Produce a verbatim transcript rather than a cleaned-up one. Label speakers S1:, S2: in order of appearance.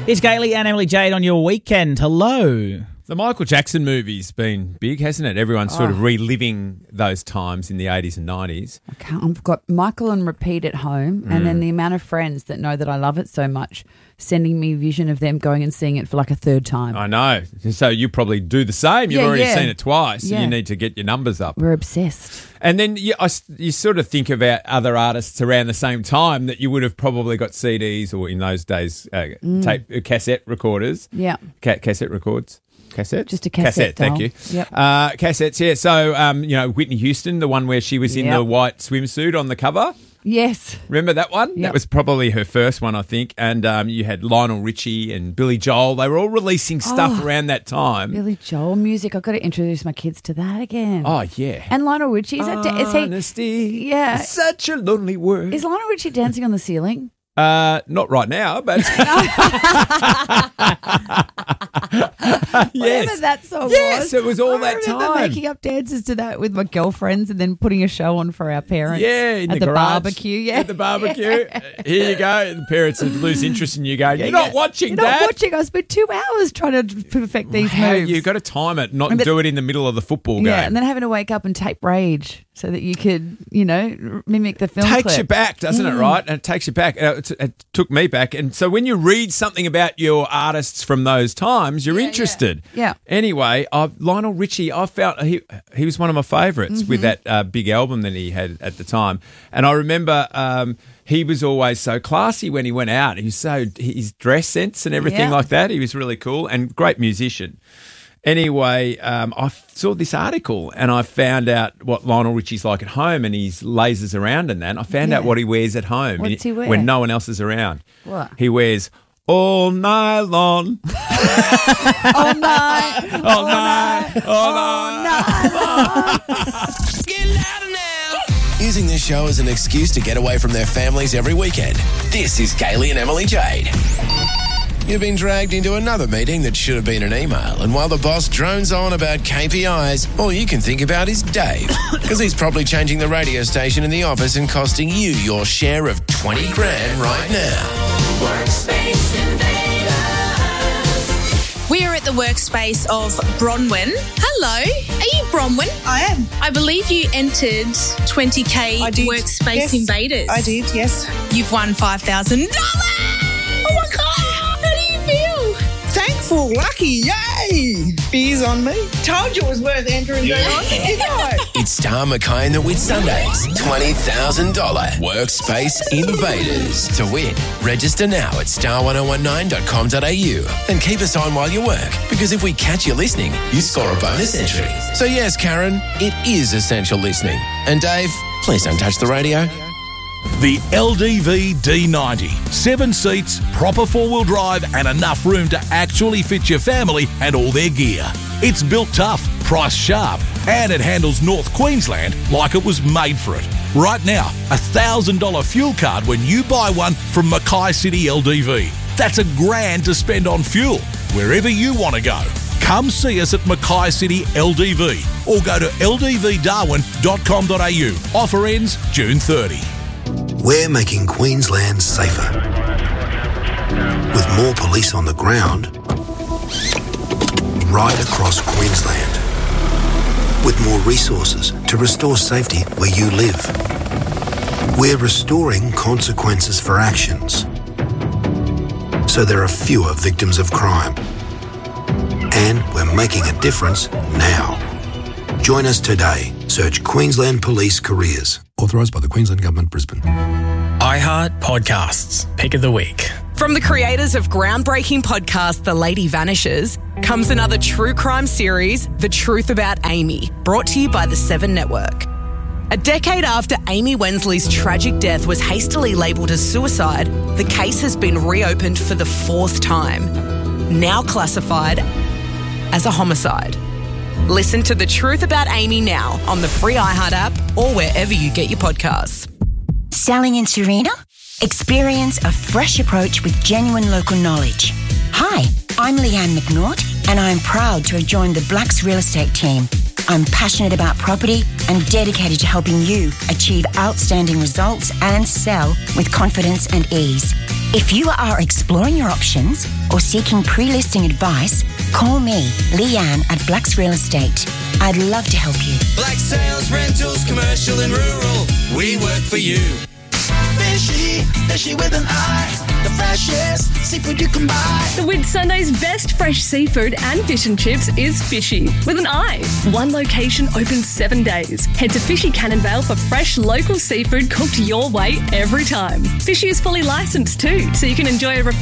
S1: It's Gailey and Emily Jade on your weekend. Hello.
S2: The Michael Jackson movie's been big, hasn't it? Everyone's sort
S3: Oh.
S2: of reliving those times in the eighties and nineties.
S3: I can't, I've got Michael on repeat at home, and then the amount of friends that know that I love it so much sending me vision of them going and seeing it for like a third time.
S2: I know. So you probably do the same. You've
S3: Yeah,
S2: already
S3: yeah.
S2: seen it twice.
S3: Yeah.
S2: You need to get your numbers up.
S3: We're obsessed.
S2: And then you, I s you sort of think about other artists around the same time that you would have probably got C Ds or in those days uh, tape uh, cassette recorders.
S3: Yeah.
S2: Ca- cassette records. Cassette?
S3: Just a cassette,
S2: Thank
S3: doll.
S2: you.
S3: Yep.
S2: Uh, cassettes, yeah. So, um, you know, Whitney Houston, the one where she was in
S3: Yep.
S2: the white swimsuit on the cover.
S3: Yes.
S2: Remember that one?
S3: Yep.
S2: That was probably her first one, I think. And um, you had Lionel Richie and Billy Joel. They were all releasing stuff
S3: Oh.
S2: around that time.
S3: Billy Joel music. I've got to introduce my kids to that again.
S2: Oh, yeah.
S3: And Lionel Richie. Is, that da- is he?
S2: Honesty.
S3: Yeah.
S2: Is such a lonely word.
S3: Is Lionel Richie dancing on the ceiling?
S2: Uh, not right now, but
S3: Whatever
S2: yes,
S3: that song
S2: yes,
S3: was.
S2: it was all
S3: I
S2: that
S3: remember
S2: time.
S3: making up dances to that with my girlfriends and then putting a show on for our parents.
S2: Yeah, in
S3: at
S2: the,
S3: the,
S2: garage,
S3: barbecue. Yeah,
S2: at the barbecue. Here you go. The parents would lose interest in you. Going, you're not
S3: yeah.
S2: watching,
S3: You're
S2: Dad.
S3: not watching. I spent two hours trying to perfect these
S2: How-
S3: moves.
S2: You've got to time it, not
S3: And the-
S2: do it in the middle of the football game.
S3: Yeah, and then having to wake up and tape Rage so that you could, you know, mimic the film
S2: takes
S3: clip.
S2: you back, doesn't it, right? And it takes you back. Uh, It, it took me back. And so when you read something about your artists from those times, you're
S3: Yeah,
S2: interested.
S3: yeah. Yeah.
S2: Anyway, I've, Lionel Richie, I felt he he was one of my favourites
S3: Mm-hmm.
S2: with that uh, big album that he had at the time. And I remember um, he was always so classy when he went out. He was so, his dress sense and everything
S3: Yeah.
S2: like that, he was really cool and great musician. Anyway, um, I f- saw this article and I found out what Lionel Richie's like at home and he's lasers around and that. I found out
S3: Yeah.
S2: what he wears at home
S3: What does he wear?
S2: when no one else is around.
S3: What?
S2: He wears all nylon.
S3: All night.
S2: all night. All night.
S4: Get louder now. Using this show as an excuse to get away from their families every weekend. This is Gailey and Emily Jade. You've been dragged into another meeting that should have been an email, and while the boss drones on about K P Is, all you can think about is Dave, because he's probably changing the radio station in the office and costing you your share of twenty grand right now.
S5: Workspace Invaders.
S6: We are at the workspace of Bronwyn. Hello, are you Bronwyn?
S7: I am.
S6: I believe you entered twenty K
S7: I did.
S6: Workspace
S7: Yes,
S6: Invaders.
S7: I did, yes.
S6: You've won five thousand dollars. Oh my God, how do you feel?
S7: Thankful, lucky, yay! Beers on me. Told you it was worth entering that on, didn't I?
S4: It's Star Mackay and the Wit Sundays. twenty thousand dollars Workspace Invaders. To win, register now at star ten nineteen dot com dot a u and keep us on while you work, because if we catch you listening, you score a bonus entry. So yes, Karen, it is essential listening. And Dave, please don't touch the radio.
S8: The L D V D ninety. Seven seats, proper four-wheel drive and enough room to actually fit your family and all their gear. It's built tough, priced sharp, and it handles North Queensland like it was made for it. Right now, a one thousand dollars fuel card when you buy one from Mackay City L D V. That's a grand to spend on fuel, wherever you want to go. Come see us at Mackay City L D V or go to l d v darwin dot com dot a u. Offer ends June thirtieth.
S9: We're making Queensland safer. With more police on the ground, right across Queensland. With more resources to restore safety where you live. We're restoring consequences for actions, so there are fewer victims of crime. And we're making a difference now. Join us today. Search Queensland Police Careers. Authorised by the Queensland Government, Brisbane.
S10: iHeart Podcasts, Pick of the Week.
S11: From the creators of groundbreaking podcast The Lady Vanishes comes another true crime series, The Truth About Amy, brought to you by the Seven Network. A decade after Amy Wensley's tragic death was hastily labelled as suicide, the case has been reopened for the fourth time, now classified as a homicide. Listen to The Truth About Amy now on the free iHeart app or wherever you get your podcasts.
S12: Selling in Serena? Experience a fresh approach with genuine local knowledge. Hi, I'm Leanne McNaught and I'm proud to have joined the Blacks Real Estate team. I'm passionate about property and dedicated to helping you achieve outstanding results and sell with confidence and ease. If you are exploring your options or seeking pre-listing advice, call me, Leanne at Black's Real Estate. I'd love to help you.
S13: Black Sales, Rentals, Commercial and Rural. We work for you.
S5: Fishy, fishy with an eye. The freshest seafood you can buy.
S14: The Whitsunday's best fresh seafood and fish and chips is Fishy with an eye. One location open seven days. Head to Fishy Cannonvale for fresh local seafood cooked your way every time. Fishy is fully licensed too, so you can enjoy a